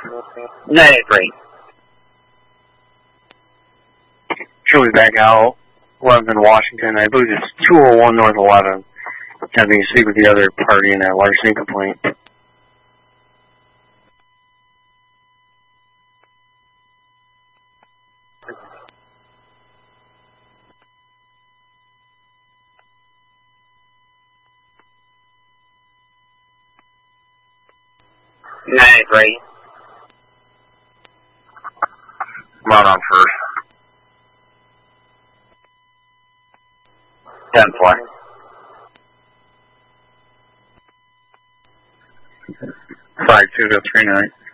93. Chili back out. 11th in Washington. I believe it's 201 North 11. Having to speak with the other party in that larceny complaint. Ninety-three. I'm out on first. 10-4. 52 to 39.